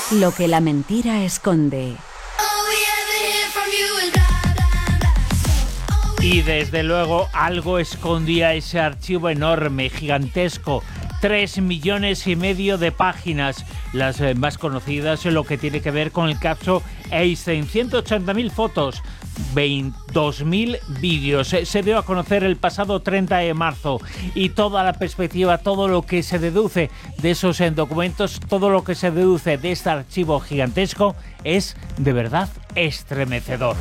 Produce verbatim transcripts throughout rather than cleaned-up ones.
Lo que la mentira esconde. Y desde luego algo escondía ese archivo enorme, gigantesco. Tres millones y medio de páginas, las eh, más conocidas en lo que tiene que ver con el caso Epstein. ciento ochenta mil fotos, veintidós mil vídeos. Se, se dio a conocer el pasado treinta de marzo y toda la perspectiva, todo lo que se deduce de esos eh, documentos, todo lo que se deduce de este archivo gigantesco es de verdad estremecedor.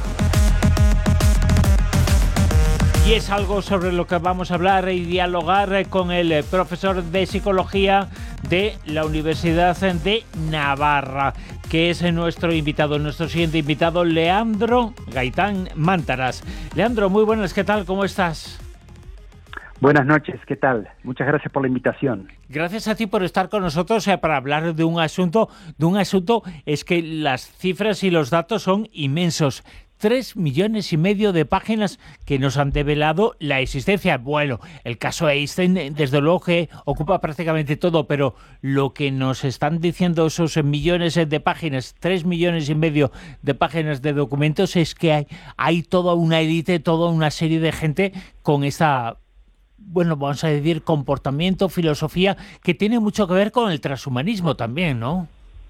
Y es algo sobre lo que vamos a hablar y dialogar con el profesor de Psicología de la Universidad de Navarra, que es nuestro invitado, nuestro siguiente invitado, Leandro Gaitán Mántaras. Leandro, muy buenas, ¿qué tal? ¿Cómo estás? Buenas noches, ¿qué tal? Muchas gracias por la invitación. Gracias a ti por estar con nosotros eh, para hablar de un asunto, de un asunto, es que las cifras y los datos son inmensos. Tres millones y medio de páginas que nos han develado la existencia. Bueno, el caso Epstein, desde luego que ocupa prácticamente todo, pero lo que nos están diciendo esos millones de páginas, tres millones y medio de páginas de documentos, es que hay, hay toda una élite, toda una serie de gente con esta, bueno, vamos a decir, comportamiento, filosofía, que tiene mucho que ver con el transhumanismo también, ¿no?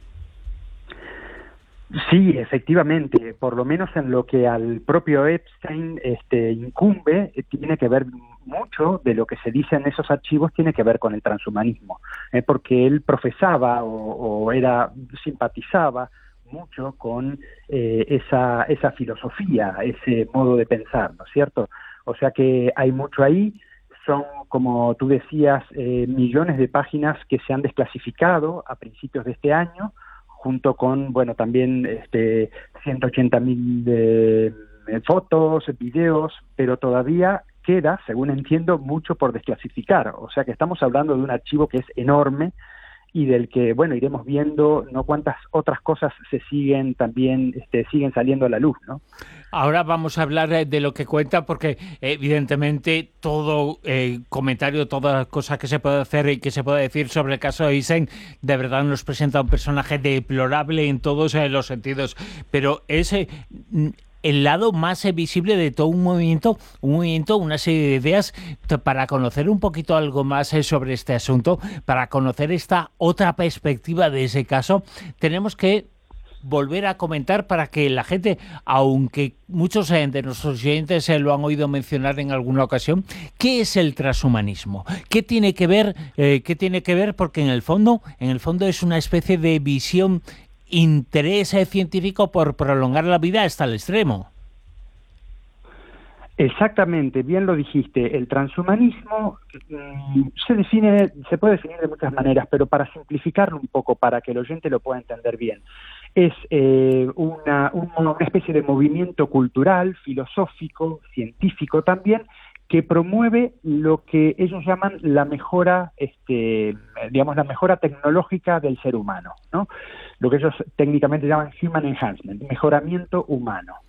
Sí, efectivamente, por lo menos en lo que al propio Epstein este, incumbe, tiene que ver mucho de lo que se dice en esos archivos, tiene que ver con el transhumanismo, eh, porque él profesaba o, o era simpatizaba mucho con eh, esa, esa filosofía, ese modo de pensar, ¿no es cierto? O sea que hay mucho ahí. Son, como tú decías, eh, millones de páginas que se han desclasificado a principios de este año, junto con, bueno, también este, ciento ochenta mil eh, fotos, videos, pero todavía queda, según entiendo, mucho por desclasificar. O sea que estamos hablando de un archivo que es enorme y del que, bueno, iremos viendo no cuántas otras cosas se siguen también, este, siguen saliendo a la luz, ¿no? Ahora vamos a hablar de lo que cuenta porque evidentemente todo eh, comentario, toda cosa que se puede hacer y que se puede decir sobre el caso de Epstein de verdad nos presenta un personaje deplorable en todos eh, los sentidos, pero es eh, el lado más eh, visible de todo un movimiento, un movimiento, una serie de ideas para conocer un poquito algo más eh, sobre este asunto, para conocer esta otra perspectiva de ese caso. Tenemos que volver a comentar para que la gente, aunque muchos de nuestros oyentes lo han oído mencionar en alguna ocasión, ¿qué es el transhumanismo? ¿Qué tiene que ver? Eh, ¿Qué tiene que ver? Porque en el fondo, en el fondo es una especie de visión, interés científico por prolongar la vida hasta el extremo. Exactamente, bien lo dijiste. El transhumanismo mm, se define, se puede definir de muchas maneras, pero para simplificarlo un poco, para que el oyente lo pueda entender bien, es eh, una, una especie de movimiento cultural, filosófico, científico también, que promueve lo que ellos llaman la mejora, este, digamos, la mejora tecnológica del ser humano, ¿no? Lo que ellos técnicamente llaman human enhancement, mejoramiento humano.